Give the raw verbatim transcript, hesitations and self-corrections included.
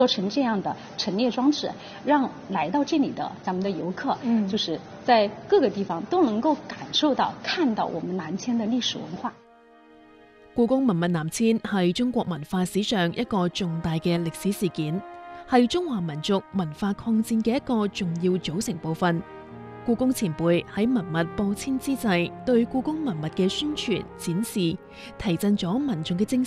做成这样的陈列装置，让来到这里的咱们的游客，嗯，就是在各个地方都能夠感受到、看到我們南遷的歷史文化。 故宮文物南遷係中國文化史上一個重大嘅歷史事件，係中華民族文化抗戰嘅一個重要組成部分。故宮前輩喺文物播遷之際，對故宮文物嘅宣傳展示，提振咗民眾嘅精